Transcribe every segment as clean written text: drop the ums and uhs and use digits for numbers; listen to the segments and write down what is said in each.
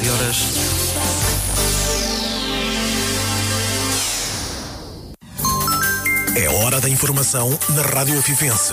horas. É hora da informação na Rádio Afifense.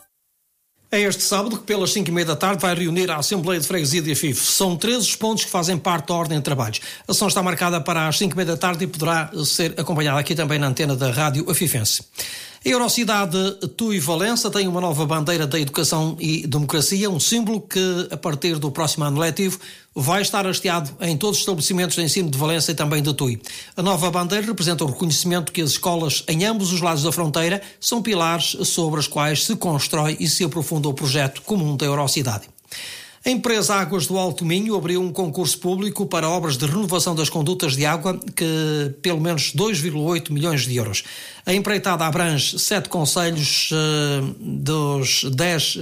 É este sábado que pelas 5h30 da tarde vai reunir a Assembleia de Freguesia de Afife. São 13 os pontos que fazem parte da ordem de trabalhos. A sessão está marcada para as 5h30 da tarde e poderá ser acompanhada aqui também na antena da Rádio Afifense. A Eurocidade Tui Valença tem uma nova bandeira da educação e democracia, um símbolo que, a partir do próximo ano letivo, vai estar hasteado em todos os estabelecimentos de ensino de Valença e também de Tui. A nova bandeira representa o reconhecimento que as escolas em ambos os lados da fronteira são pilares sobre os quais se constrói e se aprofunda o projeto comum da Eurocidade. A empresa Águas do Alto Minho abriu um concurso público para obras de renovação das condutas de água, que pelo menos 2,8 milhões de euros. A empreitada abrange 7 concelhos dos 10,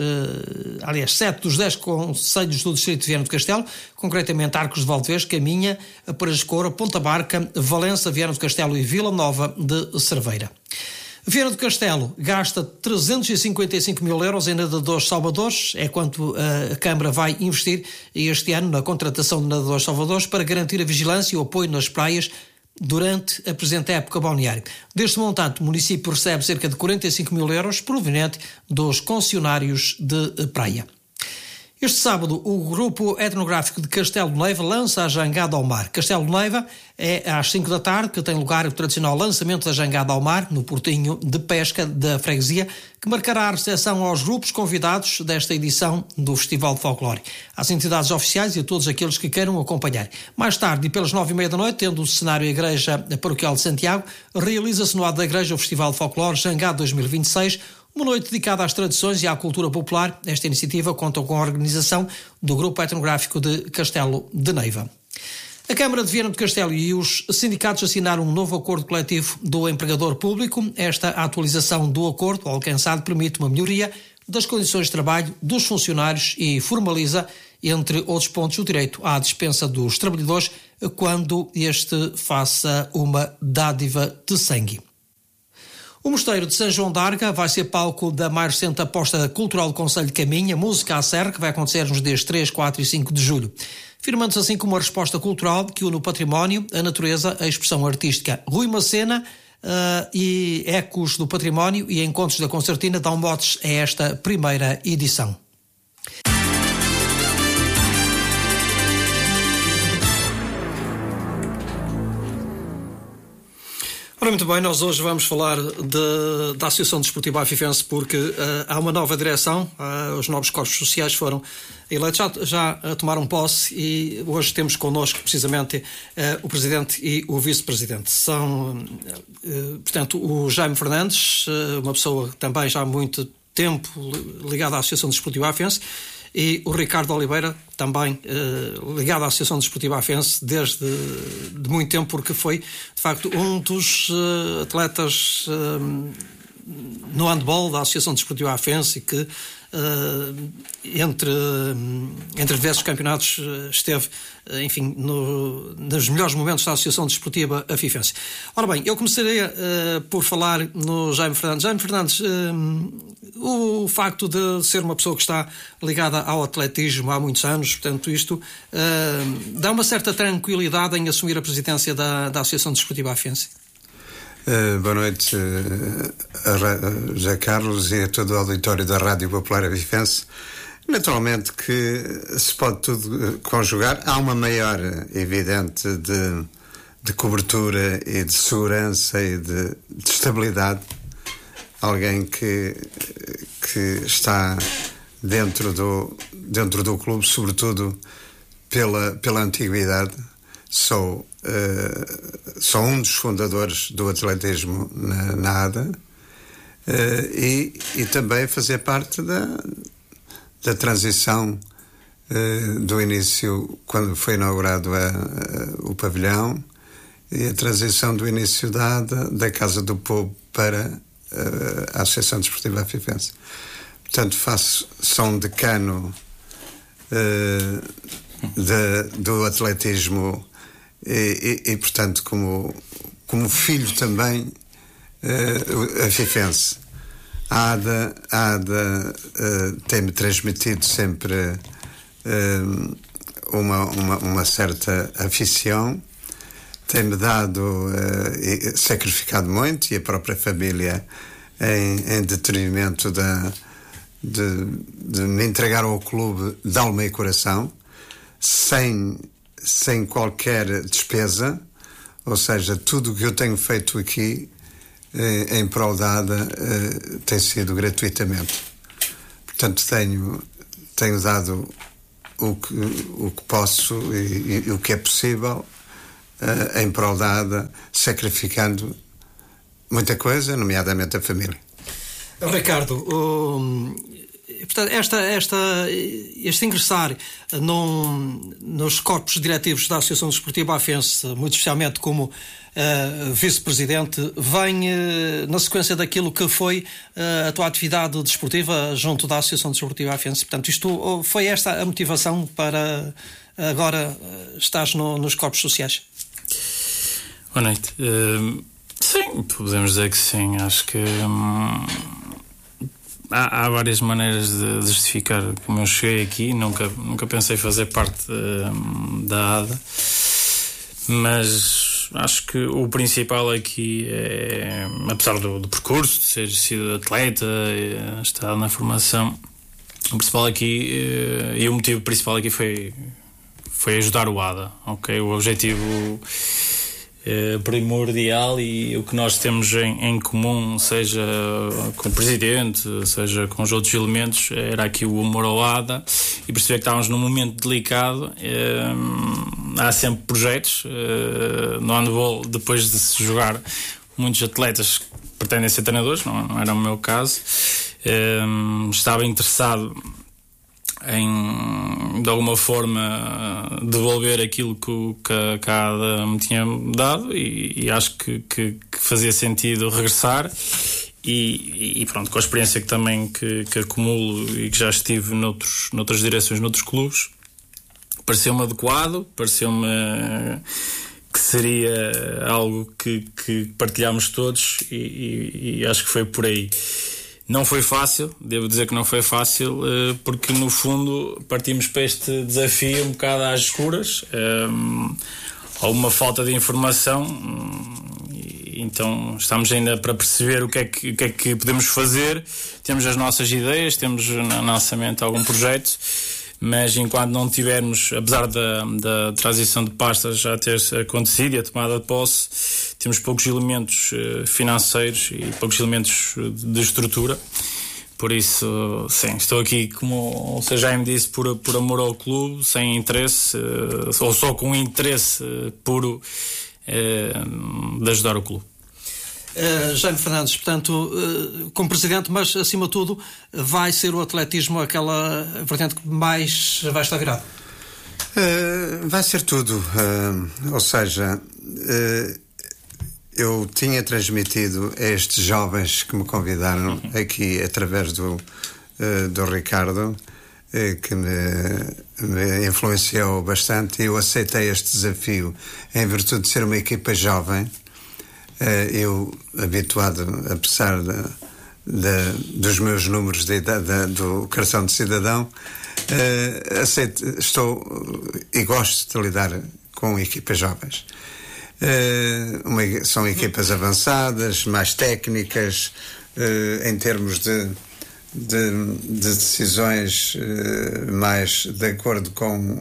7 dos 10 concelhos do distrito de Viana do Castelo, concretamente Arcos de Valdevez, Caminha, Perescoura, Ponta Barca, Valença, Viana do Castelo e Vila Nova de Cerveira. Viana do Castelo gasta 355 mil euros em nadadores salvadores, é quanto a Câmara vai investir este ano na contratação de nadadores salvadores para garantir a vigilância e o apoio nas praias durante a presente época balneária. Deste montante, o município recebe cerca de 45 mil euros proveniente dos concessionários de praia. Este sábado, o Grupo Etnográfico de Castelo de Neiva lança a Jangada ao Mar. Castelo de Neiva é às 5 da tarde que tem lugar o tradicional lançamento da Jangada ao Mar, no portinho de pesca da freguesia, que marcará a recepção aos grupos convidados desta edição do Festival de Folclore, às entidades oficiais e a todos aqueles que queiram acompanhar. Mais tarde, e pelas 9h30 da noite, tendo o cenário a Igreja Paroquial de Santiago, realiza-se no lado da Igreja o Festival de Folclore Jangada 2026, uma noite dedicada às tradições e à cultura popular. Esta iniciativa conta com a organização do Grupo Etnográfico de Castelo de Neiva. A Câmara de Viana do Castelo e os sindicatos assinaram um novo acordo coletivo do empregador público. Esta atualização do acordo alcançado permite uma melhoria das condições de trabalho dos funcionários e formaliza, entre outros pontos, o direito à dispensa dos trabalhadores quando este faça uma dádiva de sangue. O Mosteiro de São João d'Arga vai ser palco da mais recente aposta cultural do Concelho de Caminha, Música à Serra, que vai acontecer nos dias 3, 4 e 5 de julho. Firmando-se assim como uma resposta cultural que une o património, a natureza, a expressão artística. Rui Macena e Ecos do Património e Encontros da Concertina dão motes a esta primeira edição. Ora, muito bem, nós hoje vamos falar da Associação Desportiva Afifense porque há uma nova direção, os novos corpos sociais foram eleitos, já tomaram posse e hoje temos connosco precisamente o Presidente e o Vice-Presidente. São, portanto, o Jaime Fernandes, uma pessoa também já há muito tempo ligada à Associação Desportiva Afifense, e o Ricardo Oliveira, também ligado à Associação Desportiva Afifense desde de muito tempo, porque foi, de facto, um dos atletas no handball da Associação Desportiva Afifense e que entre diversos campeonatos esteve, enfim, nos melhores momentos da Associação Desportiva Afifense. Ora bem, eu começaria por falar no Jaime Fernandes. Jaime Fernandes, o facto de ser uma pessoa que está ligada ao atletismo há muitos anos, portanto isto dá uma certa tranquilidade em assumir a presidência da Associação Desportiva Afifense? Boa noite a José Carlos e a todo o auditório da Rádio Popular Afifense. Naturalmente que se pode tudo conjugar. Há uma maior, evidente, de cobertura e de segurança e de estabilidade. Alguém que está dentro do clube, sobretudo pela antiguidade. Sou um dos fundadores do atletismo na ADA e também fazer parte da transição do início, quando foi inaugurado o pavilhão, e a transição do início da Casa do Povo para a Associação Desportiva Afifense. Portanto, sou um decano do atletismo e portanto, como filho também afifense. A ADA tem-me transmitido sempre uma certa afição, tem-me dado, sacrificado muito, e a própria família em detrimento de me entregar ao clube de alma e coração, sem qualquer despesa, ou seja, tudo o que eu tenho feito aqui em prol da ADA tem sido gratuitamente. Portanto, tenho dado o que posso e o que é possível em prol da ADA, sacrificando muita coisa, nomeadamente a família. Ricardo, portanto, este ingressar nos corpos diretivos da Associação Desportiva Afense, muito especialmente como vice-presidente, vem na sequência daquilo que foi a tua atividade desportiva junto da Associação Desportiva Afense. Portanto, isto foi esta a motivação para agora estás nos corpos sociais? Boa noite. Sim, podemos dizer que sim. Acho que há várias maneiras de justificar como eu cheguei aqui. Nunca pensei fazer parte da ADA, mas acho que o principal aqui é, apesar do percurso, de ter sido atleta, estar na formação, o principal aqui e o motivo principal aqui foi ajudar o ADA, ok? O objetivo primordial e o que nós temos em comum, seja com o presidente, seja com os outros elementos, era aqui o amor ao ADA e perceber que estávamos num momento delicado. Há sempre projetos no handball, depois de se jogar, muitos atletas pretendem ser treinadores, não era o meu caso. Estava interessado em, de alguma forma, devolver aquilo que a ADA me tinha dado e acho que fazia sentido regressar e pronto, com a experiência que acumulo e que já estive noutras direções, noutros clubes, pareceu-me adequado, pareceu-me que seria algo que partilhámos todos e acho que foi por aí. Não foi fácil, devo dizer que não foi fácil, porque no fundo partimos para este desafio um bocado às escuras, alguma falta de informação, então estamos ainda para perceber o que é que podemos fazer. Temos as nossas ideias, temos na nossa mente algum projeto, mas enquanto não tivermos, apesar da transição de pastas já ter acontecido e a tomada de posse, temos poucos elementos financeiros e poucos elementos de estrutura. Por isso, sim, estou aqui, como o Sr. Jaime disse, por amor ao clube, sem interesse, ou só com interesse puro de ajudar o clube. Jaime Fernandes, portanto, como presidente, mas acima de tudo vai ser o atletismo aquela vertente que mais vai estar virado? Vai ser tudo, ou seja, eu tinha transmitido a estes jovens que me convidaram aqui através do Ricardo, que me influenciou bastante, e eu aceitei este desafio em virtude de ser uma equipa jovem. Eu, habituado, apesar dos meus números de idade, do cartão de cidadão, estou e gosto de lidar com equipas jovens. São equipas avançadas, mais técnicas, em termos de decisões mais de acordo com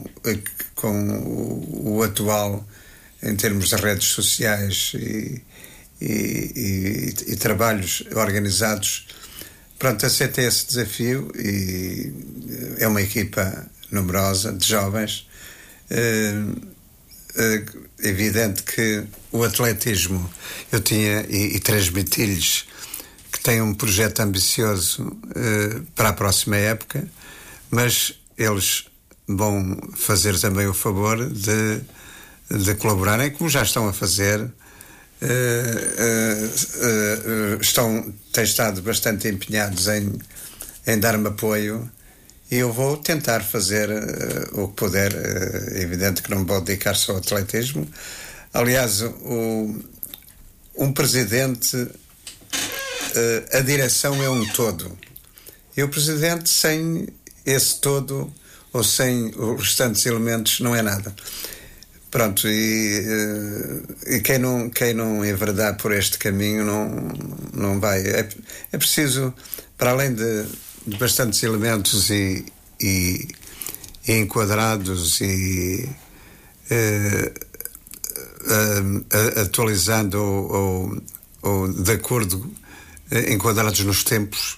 o atual, em termos de redes sociais e trabalhos organizados. Pronto, aceitei esse desafio e é uma equipa numerosa de jovens. Evidente que o atletismo eu tinha e transmiti-lhes que tem um projeto ambicioso para a próxima época, mas eles vão fazer também o favor de colaborarem, como já estão a fazer. Têm estado bastante empenhados em dar-me apoio e eu vou tentar fazer o que puder. É evidente que não me vou dedicar só ao atletismo. Aliás, um presidente, a direção é um todo, e o presidente, sem esse todo, ou sem os restantes elementos não é nada. Pronto, e quem não enverdar por este caminho não vai. É preciso, para além de bastantes elementos e enquadrados e atualizando ou de acordo, enquadrados nos tempos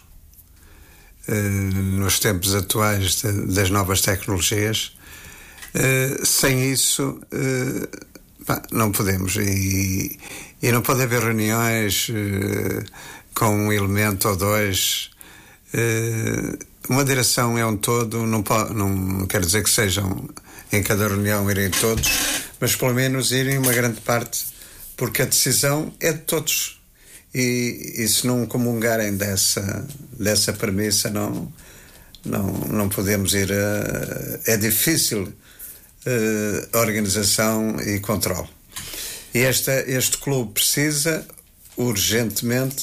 atuais das novas tecnologias. Sem isso não podemos, e não pode haver reuniões com um elemento ou dois. Uma direção é um todo, não quer dizer que sejam em cada reunião irem todos, mas pelo menos irem uma grande parte, porque a decisão é de todos, e se não comungarem dessa premissa não podemos ir é difícil organização e controle. E este clube precisa urgentemente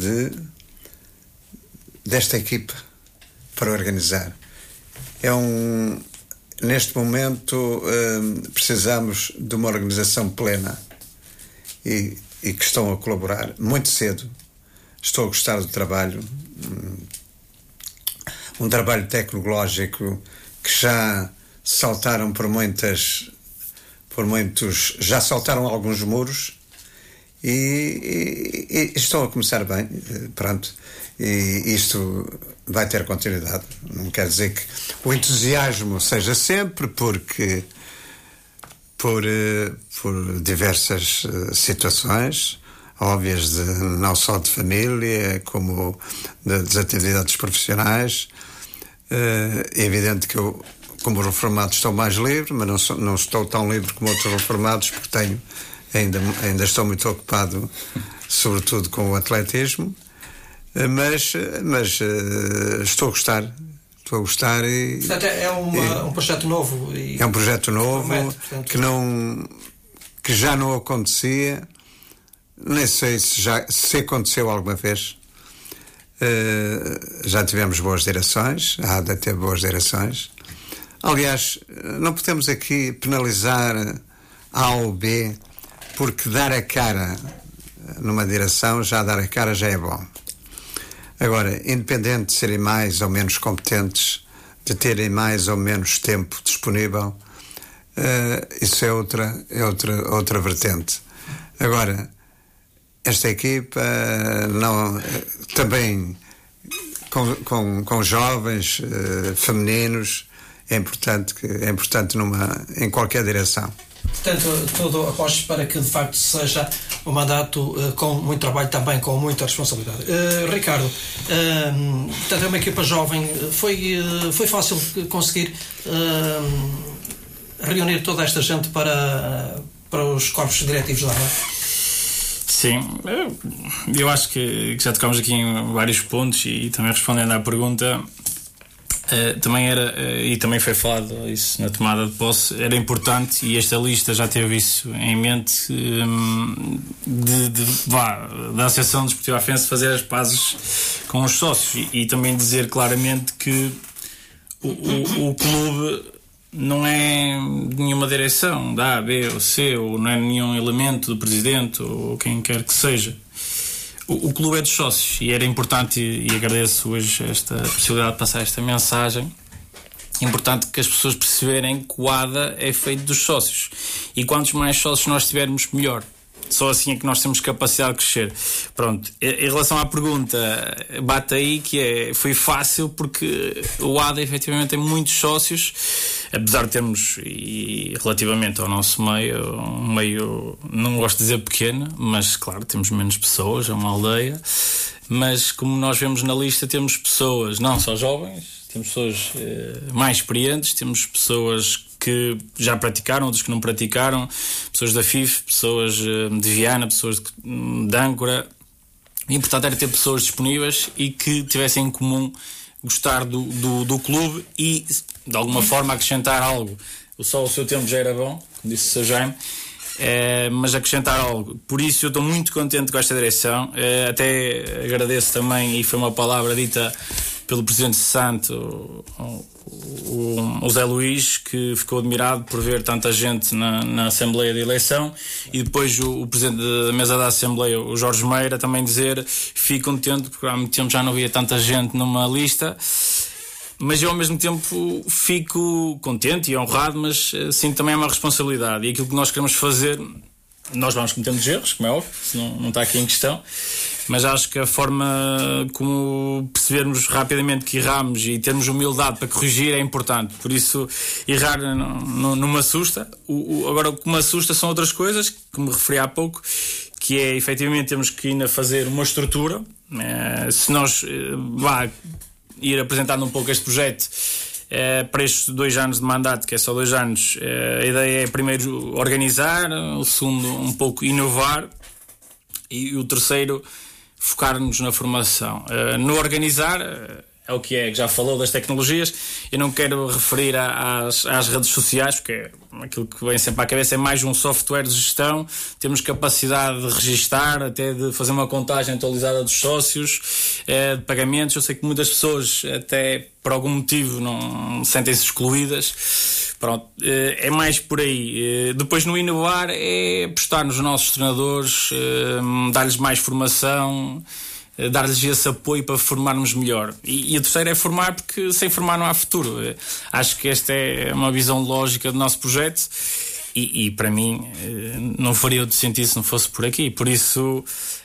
desta equipa para organizar. Neste momento precisamos de uma organização plena e que estão a colaborar muito cedo. Estou a gostar do trabalho, um trabalho tecnológico que já saltaram já saltaram alguns muros e estão a começar bem, pronto, e isto vai ter continuidade. Não quer dizer que o entusiasmo seja sempre, porque por diversas situações óbvias, não só de família como das atividades profissionais. É evidente que eu, como reformado, estou mais livre, mas não estou tão livre como outros reformados, porque ainda estou muito ocupado, sobretudo com o atletismo, mas estou a gostar. E... Portanto, é um projeto novo. É um projeto novo, que já não acontecia, nem sei se aconteceu alguma vez. Já tivemos boas direções, a ADA teve boas direções. Aliás, não podemos aqui penalizar A ou B, porque dar a cara numa direção, dar a cara já é bom. Agora, independente de serem mais ou menos competentes, de terem mais ou menos tempo disponível, isso é outra vertente. Agora, esta equipa também com jovens femininos é importante em qualquer direção. Portanto, tudo aposto para que de facto seja um mandato com muito trabalho, também com muita responsabilidade. Ricardo, portanto, é uma equipa jovem. Foi fácil conseguir reunir toda esta gente para os corpos diretivos da ADA? Sim, eu acho que já tocámos aqui em vários pontos, e também respondendo à pergunta, também era, e também foi falado isso na tomada de posse, era importante, e esta lista já teve isso em mente, da Associação Desportiva Afense fazer as pazes com os sócios, e também dizer claramente que o clube não é nenhuma direção da A, B ou C, ou não é nenhum elemento do presidente ou quem quer que seja. O clube é dos sócios, e era importante, e agradeço hoje esta possibilidade de passar esta mensagem. É importante que as pessoas perceberem que o ADA é feito dos sócios, e quantos mais sócios nós tivermos, melhor. Só assim é que nós temos capacidade de crescer. Pronto, em relação à pergunta, bate aí que foi fácil, porque o ADA efetivamente tem muitos sócios, apesar de termos, e relativamente ao nosso meio, um meio, não gosto de dizer pequeno, mas claro, temos menos pessoas, é uma aldeia, mas como nós vemos na lista, temos pessoas não só jovens, temos pessoas mais experientes, temos pessoas que já praticaram, outros que não praticaram, pessoas da FIF, pessoas de Viana, pessoas de Âncora. O importante era ter pessoas disponíveis e que tivessem em comum gostar do clube e de alguma forma acrescentar algo. Só o seu tempo já era bom, como disse o Sr. Jaime, mas acrescentar algo. Por isso eu estou muito contente com esta direção. Até agradeço também, e foi uma palavra dita pelo Presidente Santo, o Zé Luís, que ficou admirado por ver tanta gente na Assembleia de Eleição, e depois o Presidente da Mesa da Assembleia, o Jorge Meira, também dizer: fico contente porque há muito tempo já não havia tanta gente numa lista. Mas eu ao mesmo tempo fico contente e honrado, mas sinto também uma responsabilidade, e aquilo que nós queremos fazer, nós vamos cometendo erros, como é óbvio, isso não está aqui em questão, mas acho que a forma como percebermos rapidamente que erramos e termos humildade para corrigir é importante. Por isso, errar não me assusta. Agora, o que me assusta são outras coisas, que me referi há pouco, que é, efetivamente, temos que ainda fazer uma estrutura. Se nós ir apresentando um pouco este projeto para estes 2 anos de mandato, que é só 2 anos, a ideia é primeiro organizar, o segundo um pouco inovar, e o terceiro focar-nos na formação. No organizar, é o que é, que já falou das tecnologias. Eu não quero referir às redes sociais, porque aquilo que vem sempre à cabeça é mais um software de gestão. Temos capacidade de registar, até de fazer uma contagem atualizada dos sócios, de pagamentos. Eu sei que muitas pessoas, até por algum motivo, não sentem-se excluídas. Pronto, é mais por aí. Depois, no inovar, é apostar nos nossos treinadores, dar-lhes mais formação, dar-lhes esse apoio para formarmos melhor. E o terceiro é formar, porque sem formar não há futuro. Acho que esta é uma visão lógica do nosso projeto, e para mim não faria outro sentido se não fosse por aqui. Por isso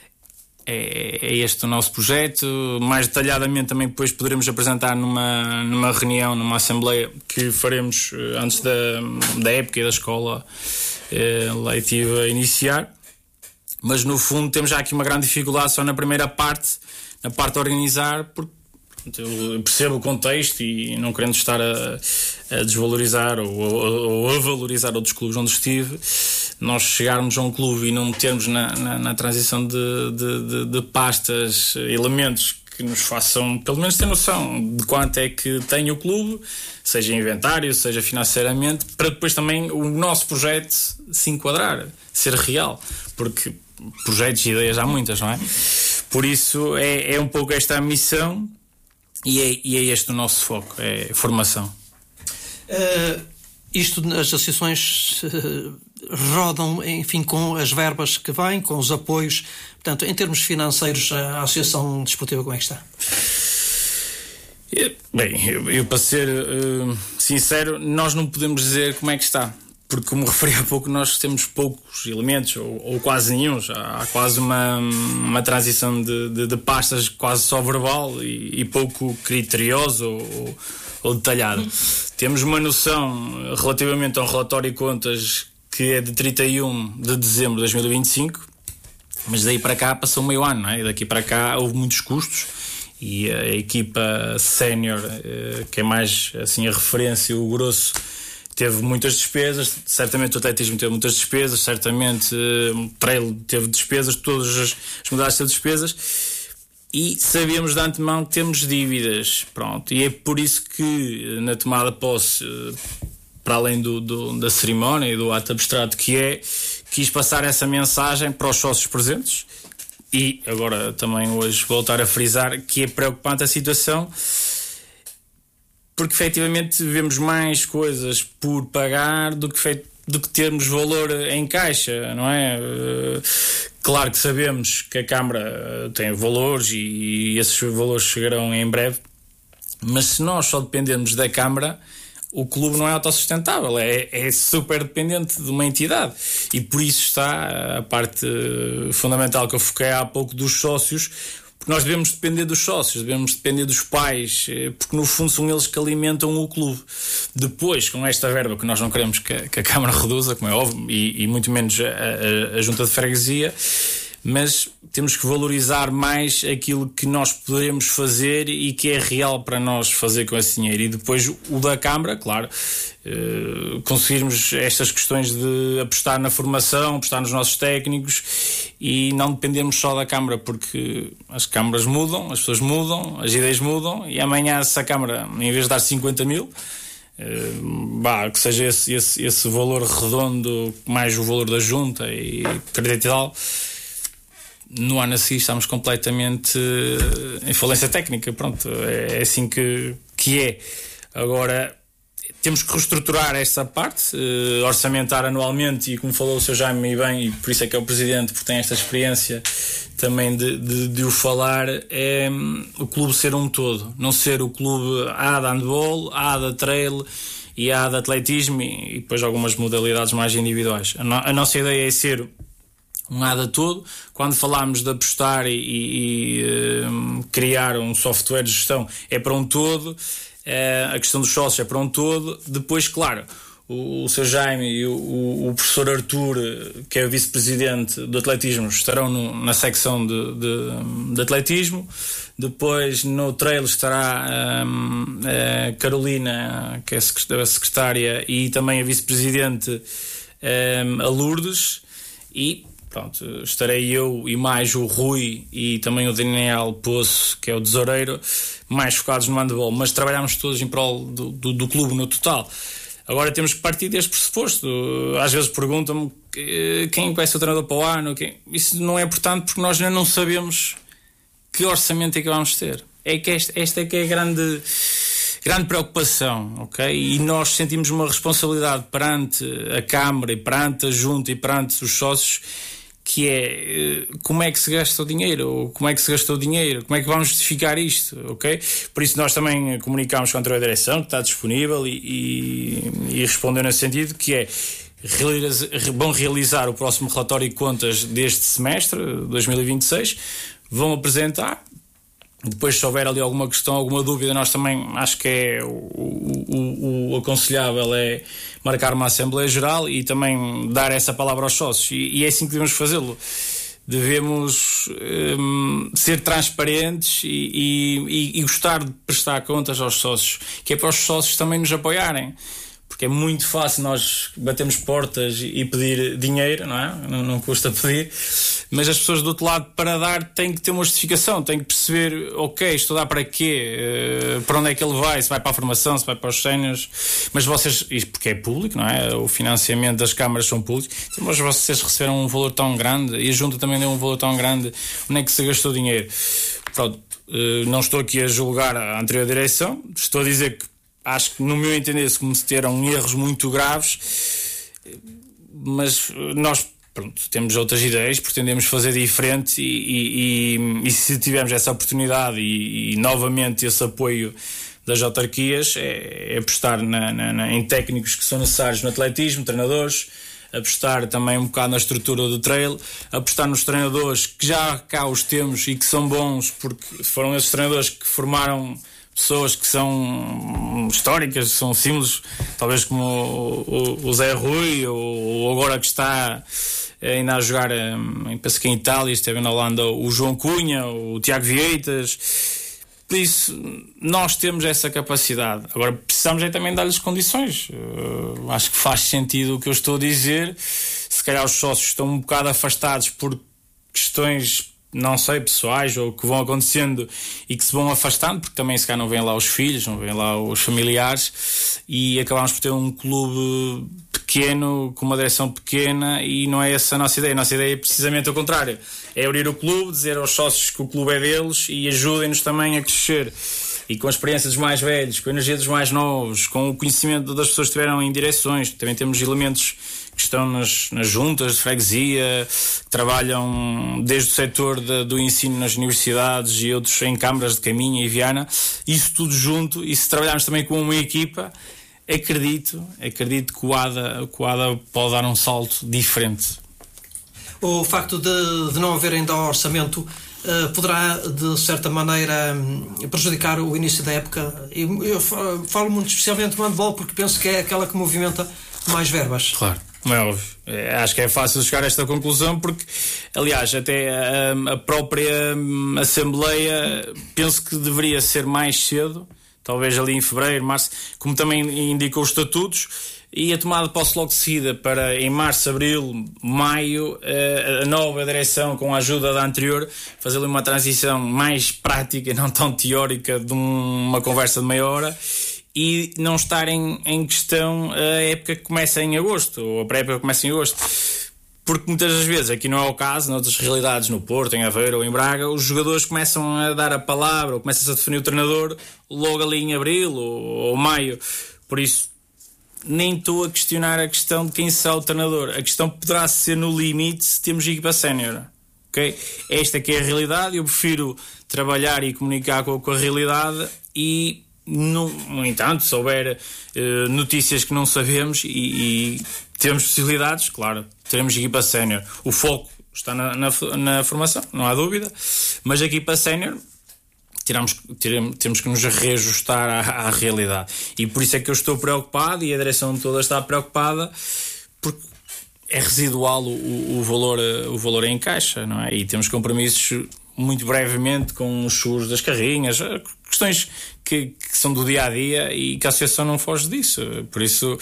é este o nosso projeto. Mais detalhadamente também depois poderemos apresentar numa reunião, numa assembleia que faremos antes da época e da escola leitiva iniciar. Mas no fundo temos já aqui uma grande dificuldade só na primeira parte, na parte de organizar, porque eu percebo o contexto e não querendo estar a desvalorizar ou a valorizar outros clubes onde estive, nós chegarmos a um clube e não metermos na transição de pastas, elementos que nos façam pelo menos ter noção de quanto é que tem o clube, seja inventário, seja financeiramente, para depois também o nosso projeto se enquadrar, ser real, porque projetos e ideias há muitas, não é? Por isso é um pouco esta a missão, e é este o nosso foco, é formação. Isto, as associações rodam, enfim, com as verbas que vêm, com os apoios. Portanto, em termos financeiros, a Associação Desportiva como é que está? Bem, eu para ser sincero, nós não podemos dizer como é que está, porque, como referi há pouco, nós temos poucos elementos, ou quase nenhum. Há quase uma transição de pastas quase só verbal e pouco criterioso ou detalhado. Temos uma noção relativamente ao relatório de contas que é de 31 de dezembro de 2025, mas daí para cá passou meio ano, não é? E daqui para cá houve muitos custos, e a equipa sénior, que é mais assim a referência, o grosso, teve muitas despesas. Certamente o atletismo teve muitas despesas, certamente o trail teve despesas, todas as modalidades teve despesas, e sabíamos de antemão que temos dívidas, pronto, e é por isso que na tomada de posse, para além da cerimónia e do ato abstrato quis passar essa mensagem para os sócios presentes, e agora também hoje voltar a frisar que é preocupante a situação, porque efetivamente vemos mais coisas por pagar do que termos valor em caixa, não é? Claro que sabemos que a Câmara tem valores e esses valores chegarão em breve, mas se nós só dependermos da Câmara, o clube não é autossustentável, é super dependente de uma entidade, e por isso está a parte fundamental que eu foquei há pouco dos sócios, porque nós devemos depender dos sócios, devemos depender dos pais, porque no fundo são eles que alimentam o clube. Depois, com esta verba, que nós não queremos que a Câmara reduza, como é óbvio, e muito menos a Junta de Freguesia, mas temos que valorizar mais aquilo que nós poderemos fazer e que é real para nós fazer com esse dinheiro. E depois o da Câmara, claro, conseguirmos estas questões de apostar na formação, apostar nos nossos técnicos e não dependermos só da Câmara, porque as câmaras mudam, as pessoas mudam, as ideias mudam, e amanhã, se a Câmara, em vez de dar 50 mil, que seja esse valor redondo mais o valor da Junta e crédito e tal, no ano a seguir estamos completamente em falência técnica. Pronto, é assim que é. Agora, temos que reestruturar esta parte, orçamentar anualmente, e como falou o Sr. Jaime, e bem, e por isso é que é o Presidente, porque tem esta experiência também de o falar, é o clube ser um todo, não ser o clube A de handball, A de trail e A de atletismo e depois algumas modalidades mais individuais. A nossa ideia é ser um ADA todo. Quando falámos de apostar e criar um software de gestão, é para um todo. A questão dos sócios é para um todo. Depois, claro, o Sr. Jaime e o professor Artur, que é o vice-presidente do atletismo, estarão na secção de atletismo. Depois no trail estará a Carolina, que é a secretária, e também a vice-presidente, a Lourdes. E pronto, estarei eu e mais o Rui e também o Daniel Poço, que é o tesoureiro, mais focados no handball, mas trabalhamos todos em prol do clube no total. Agora temos que partir deste pressuposto. Às vezes perguntam-me quem vai ser o treinador para o ano. Isso não é importante, porque nós ainda não sabemos que orçamento é que vamos ter. É que esta é que é a grande preocupação, ok? E nós sentimos uma responsabilidade perante a Câmara e perante a Junta e perante os sócios, que é como é que se gasta o dinheiro, ou como é que se gastou o dinheiro, como é que vamos justificar isto, ok? Por isso nós também comunicámos com a anterior direção, que está disponível e respondeu nesse sentido, que é vão realizar o próximo relatório de contas deste semestre, 2026, vão apresentar. Depois, se houver ali alguma questão, alguma dúvida, nós também acho que é o aconselhável é marcar uma Assembleia Geral e também dar essa palavra aos sócios. E é assim que devemos fazê-lo. Devemos ser transparentes e gostar de prestar contas aos sócios, que é para os sócios também nos apoiarem. Porque é muito fácil nós batermos portas e pedir dinheiro, não é? Não custa pedir. Mas as pessoas do outro lado, para dar, têm que ter uma justificação, têm que perceber, ok, estou a dar para quê? Para onde é que ele vai? Se vai para a formação, se vai para os séniores? Mas vocês, porque é público, não é? O financiamento das câmaras são públicos. Então, mas vocês receberam um valor tão grande e a Junta também deu um valor tão grande. Onde é que se gastou dinheiro? Pronto, não estou aqui a julgar a anterior direção. Estou a dizer que acho que, no meu entender, se cometeram erros muito graves, mas nós, pronto, temos outras ideias, pretendemos fazer diferente e se tivermos essa oportunidade e novamente esse apoio das autarquias, é apostar em técnicos que são necessários no atletismo, treinadores, apostar também um bocado na estrutura do trail, apostar nos treinadores que já cá os temos e que são bons, porque foram esses treinadores que formaram pessoas que são históricas, são símbolos, talvez como o Zé Rui, ou agora que está ainda a jogar penso que em Itália, esteve na Holanda, o João Cunha, o Tiago Vieitas. Por isso, nós temos essa capacidade. Agora, precisamos também dar-lhes condições. Acho que faz sentido o que eu estou a dizer. Se calhar os sócios estão um bocado afastados por questões, não sei, pessoais, ou que vão acontecendo e que se vão afastando, porque também se calhar não vêm lá os filhos, não vêm lá os familiares, e acabamos por ter um clube pequeno, com uma direção pequena, e não é essa a nossa ideia. A nossa ideia é precisamente o contrário, é abrir o clube, dizer aos sócios que o clube é deles e ajudem-nos também a crescer. E com a experiência dos mais velhos, com a energia dos mais novos, com o conhecimento das pessoas que estiveram em direções, também temos elementos que estão nas juntas de freguesia, que trabalham desde o setor do ensino nas universidades e outros em câmaras de Caminha e Viana, isso tudo junto. E se trabalharmos também com uma equipa, acredito que o ADA pode dar um salto diferente. O facto de não haver ainda orçamento poderá, de certa maneira, prejudicar o início da época. Eu falo muito especialmente do handball, porque penso que é aquela que movimenta mais verbas. Claro. Não é óbvio. Acho que é fácil chegar a esta conclusão, porque, aliás, até a própria Assembleia penso que deveria ser mais cedo, talvez ali em fevereiro, março, como também indicou os estatutos, e a tomada de posse logo de seguida para em março, abril, maio, a nova direção, com a ajuda da anterior, fazer ali uma transição mais prática, não tão teórica, de uma conversa de meia hora, e não estar em questão a época que começa em agosto, ou a pré-época que começa em agosto. Porque muitas das vezes, aqui não é o caso, noutras realidades, no Porto, em Aveiro ou em Braga, os jogadores começam a dar a palavra ou começam-se a definir o treinador logo ali em Abril ou Maio. Por isso, nem estou a questionar a questão de quem será o treinador. A questão poderá ser no limite se temos equipa sénior. Okay? Esta que é a realidade. Eu prefiro trabalhar e comunicar com a realidade e, no entanto, se houver notícias que não sabemos e temos possibilidades, claro, teremos equipa sénior. O foco está na formação, não há dúvida, mas a equipa sénior temos que nos reajustar à realidade. E por isso é que eu estou preocupado e a direção toda está preocupada, porque é residual o valor em caixa, não é? E temos compromissos muito brevemente com os seguros das carrinhas, questões que são do dia-a-dia e que a associação não foge disso. Por isso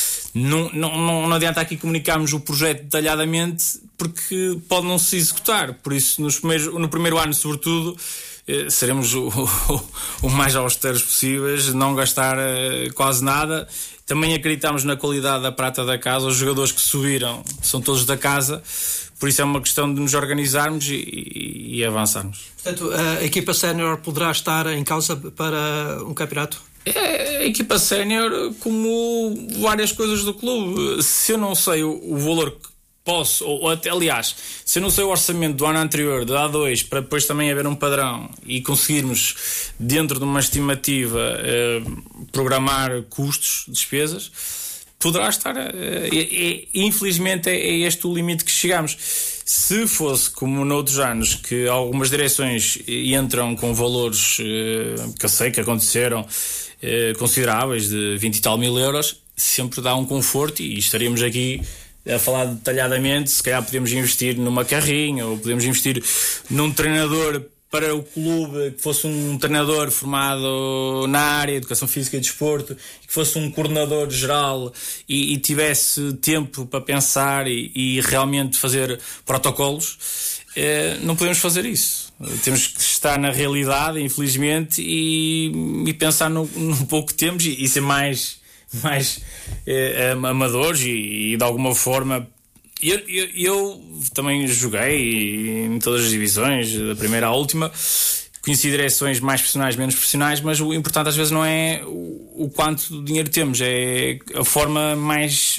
não adianta aqui comunicarmos o projeto detalhadamente, porque pode não se executar. Por isso no primeiro ano, sobretudo, seremos o mais austeros possíveis, não gastar quase nada. Também acreditamos na qualidade da prata da casa. Os jogadores que subiram são todos da casa, por isso é uma questão de nos organizarmos e avançarmos. Portanto, a equipa sénior poderá estar em causa para um campeonato? A equipa sénior, como várias coisas do clube. Se eu não sei o valor que posso, ou até, aliás, se eu não sei o orçamento do ano anterior, do A2, para depois também haver um padrão e conseguirmos, dentro de uma estimativa, programar custos, despesas, poderá estar. Infelizmente é este o limite que chegamos. Se fosse como noutros anos, que algumas direções entram com valores que eu sei que aconteceram, consideráveis, de 20 e tal mil euros, sempre dá um conforto, e estaríamos aqui a falar detalhadamente. Se calhar podemos investir numa carrinha, ou podemos investir num treinador para o clube, que fosse um treinador formado na área de educação física e desporto, que fosse um coordenador geral e tivesse tempo para pensar e realmente fazer protocolos. Não podemos fazer isso. Temos que estar na realidade, infelizmente, e pensar no pouco que temos e ser mais amadores e de alguma forma. Eu também joguei em todas as divisões, da primeira à última. Conheci direções mais profissionais, menos profissionais, mas o importante às vezes não é o quanto dinheiro temos, é a forma mais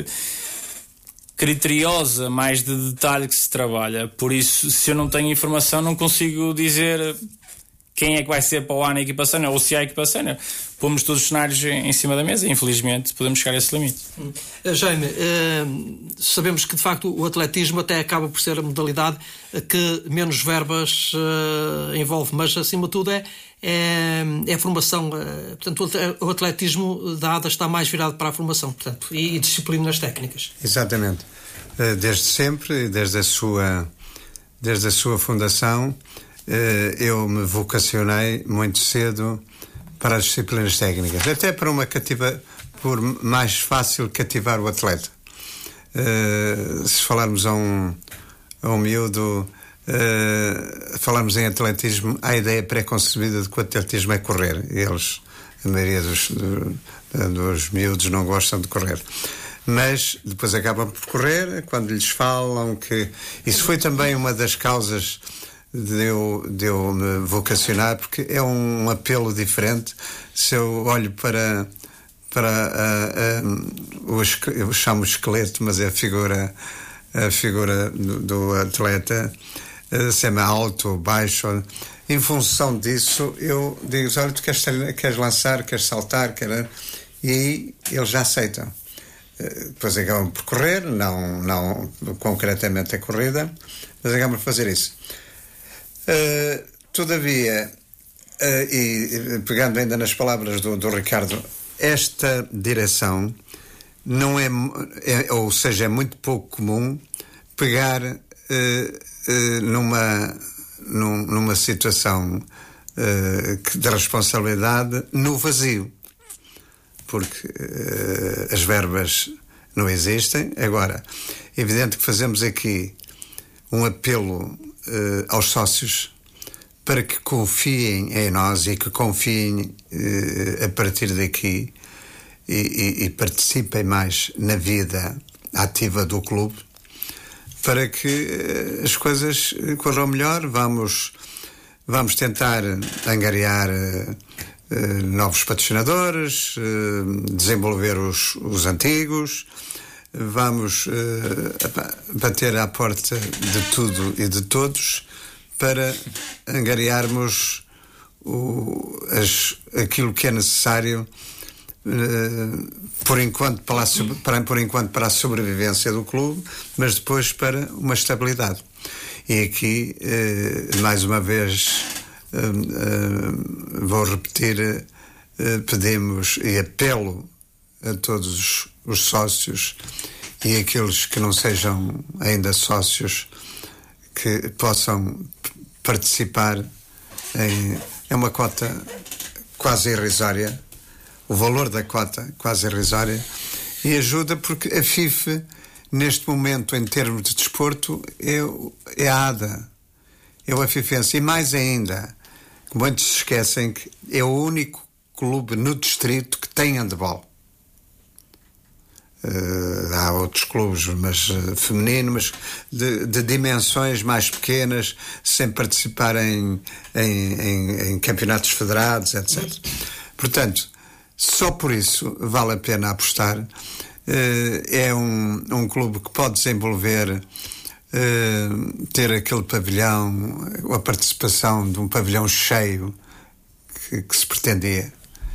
criteriosa, mais de detalhe que se trabalha. Por isso, se eu não tenho informação, não consigo dizer quem é que vai ser para o ano a equipa sénior, ou se há a equipa sénior. Pomos todos os cenários em cima da mesa e infelizmente podemos chegar a esse limite. Jaime, sabemos que de facto o atletismo até acaba por ser a modalidade que menos verbas envolve, mas acima de tudo é a formação. Portanto, o atletismo da ADA está mais virado para a formação, portanto, e disciplinas técnicas. Exatamente. Desde sempre, desde a sua fundação, eu me vocacionei muito cedo para as disciplinas técnicas, até para por mais fácil cativar o atleta. Se falarmos a um miúdo, falarmos em atletismo, há a ideia pré-concebida de que o atletismo é correr. A maioria dos miúdos não gostam de correr, mas depois acabam por correr quando lhes falam que... Isso foi também uma das causas de eu me vocacionar, porque é um apelo diferente. Se eu olho para eu chamo esqueleto, mas é a figura do atleta, se é alto, baixo, em função disso eu digo: olha, tu queres lançar, queres saltar, e aí eles já aceitam. Depois acabam por correr, não concretamente a corrida, mas acabam por fazer isso. Todavia, e pegando ainda nas palavras do Ricardo, esta direção não é muito pouco comum pegar numa situação de responsabilidade no vazio, porque as verbas não existem. Agora, é evidente que fazemos aqui um apelo aos sócios para que confiem em nós e que confiem a partir daqui e participem mais na vida ativa do clube, para que as coisas corram melhor. Vamos tentar angariar novos patrocinadores, desenvolver os antigos, vamos bater à porta de tudo e de todos para angariarmos aquilo que é necessário por enquanto para a sobrevivência do clube, mas depois para uma estabilidade. E aqui, mais uma vez, vou repetir, pedimos e apelo a todos os sócios e aqueles que não sejam ainda sócios que possam participar é uma cota quase irrisória, o valor da cota quase irrisória, e ajuda porque a FIFA, neste momento, em termos de desporto, é a ADA, é o Afifense, e mais ainda, muitos se esquecem que é o único clube no distrito que tem handball. Há outros clubes, mas feminino, mas de dimensões mais pequenas, sem participar em campeonatos federados, etc. Portanto, só por isso vale a pena apostar. É um clube que pode desenvolver, ter aquele pavilhão, a participação de um pavilhão cheio que se pretendia,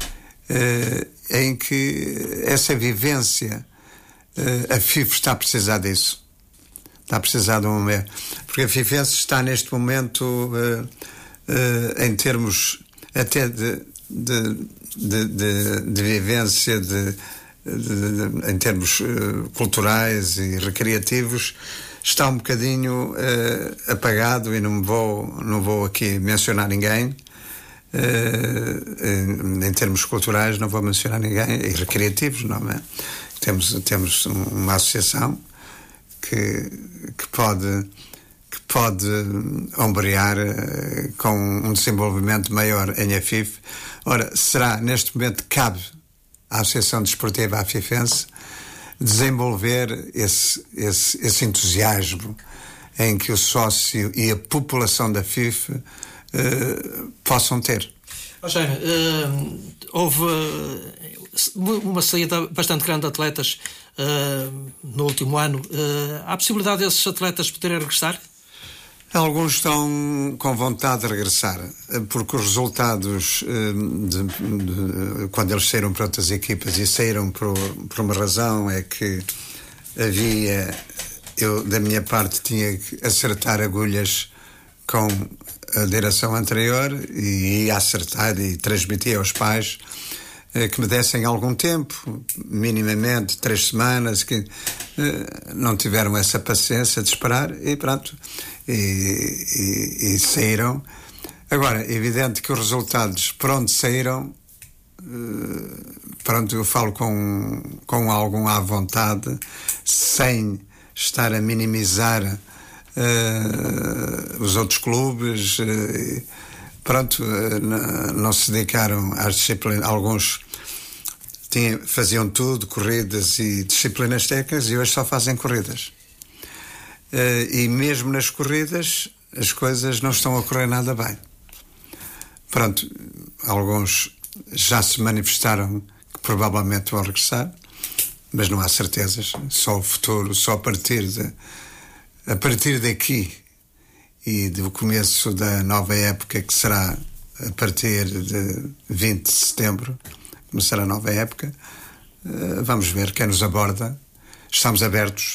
em que essa vivência, a FIFA está a precisar disso. Está a precisar de um momento. Porque a Fifense está neste momento, em termos até de vivência, em termos culturais e recreativos, está um bocadinho apagado, e não vou aqui mencionar ninguém. Em termos culturais não vou mencionar ninguém, e recreativos não é? Temos uma associação que pode ombrear com um desenvolvimento maior em AFIF. Ora, neste momento cabe à Associação Desportiva Afifense desenvolver esse entusiasmo em que o sócio e a população da FIF possam ter. Jaime, houve uma saída bastante grande de atletas no último ano. Há a possibilidade desses atletas poderem regressar? Alguns estão com vontade de regressar, porque os resultados, quando eles saíram para outras equipas, e saíram por uma razão, é que eu da minha parte tinha que acertar agulhas com a direção anterior, e ia acertar e transmitir aos pais que me dessem algum tempo, minimamente 3 semanas, que não tiveram essa paciência de esperar, e pronto, e saíram. Agora, é evidente que os resultados por onde saíram, pronto, eu falo com algum à vontade, sem estar a minimizar os outros clubes. Pronto, não se dedicaram às disciplinas. Alguns faziam tudo, corridas e disciplinas técnicas, e hoje só fazem corridas. E mesmo nas corridas as coisas não estão a correr nada bem. Pronto, alguns já se manifestaram que provavelmente vão regressar, mas não há certezas. Só o futuro, só a partir daqui e do começo da nova época, que será a partir de 20 de setembro, começará a nova época. Vamos ver quem nos aborda. Estamos abertos.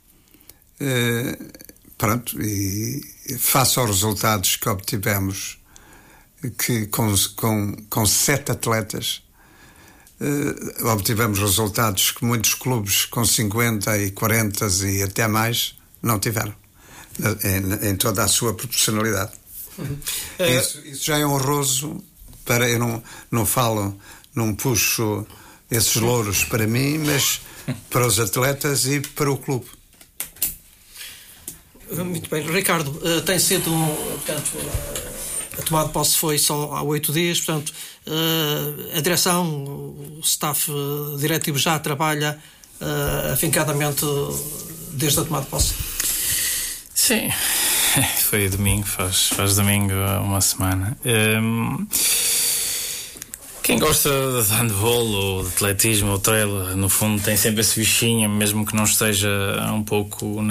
Pronto, e face aos resultados que obtivemos, que com 7 atletas obtivemos resultados que muitos clubes com 50 e 40 e até mais não tiveram, em toda a sua proporcionalidade. Isso já é honroso. Eu não puxo esses louros para mim, mas para os atletas e para o clube. Muito bem. Ricardo, tem sido, portanto, a tomada de posse foi só há 8 dias, portanto, a direção, o staff diretivo já trabalha afincadamente desde a tomada de posse? Sim, foi domingo, faz domingo uma semana. Quem gosta de handball ou de atletismo ou trail, no fundo tem sempre esse bichinho, mesmo que não esteja um pouco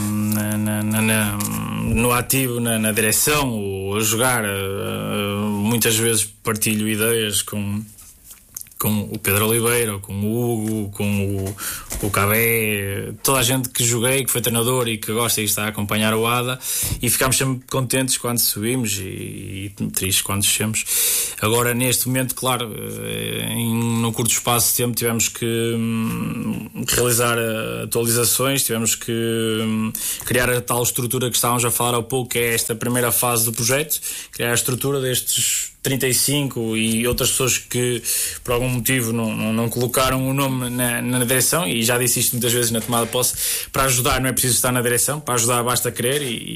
no ativo, na direção ou a jogar. Muitas vezes partilho ideias com o Pedro Oliveira, ou com o Hugo, com o Cabé, toda a gente que joguei, que foi treinador e que gosta e está a acompanhar o ADA, e ficámos sempre contentes quando subimos e tristes quando descemos. Agora, neste momento, claro, no curto espaço de tempo tivemos que realizar atualizações, tivemos que criar a tal estrutura que estávamos a falar há pouco, que é esta primeira fase do projeto, criar a estrutura destes 35 e outras pessoas que por algum motivo não colocaram o nome na direção, e já disse isto muitas vezes na tomada de posse. Para ajudar não é preciso estar na direção, para ajudar basta querer,